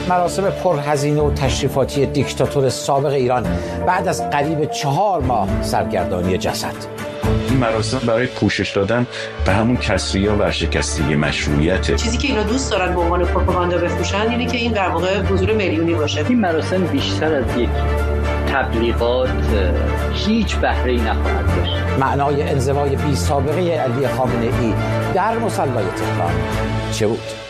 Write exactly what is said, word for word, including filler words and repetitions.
مراسم پرهزینه و تشریفاتی دیکتاتور سابق ایران بعد از قریب چهار ماه سرگردانی جسد. این مراسم برای پوشش دادن به همون کسری و ورشکستگی مشروعیته. چیزی که اینا دوست دارن به عنوان پروپاگاندا بفروشن اینه که این در واقع حضور میلیونی باشه. این مراسم بیشتر از یک تبلیغات هیچ بهره‌ای نخواهد داشت. معنای انزوای بی سابقه علی خامنه‌ای در مصلی تهران چه بود؟